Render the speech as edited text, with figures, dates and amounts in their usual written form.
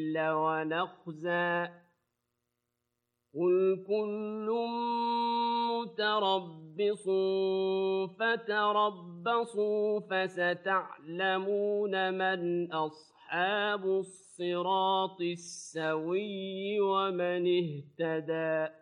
ونخزى قل كل متربص فتربصوا فستعلمون من أصحاب الصراط السوي ومن اهتدى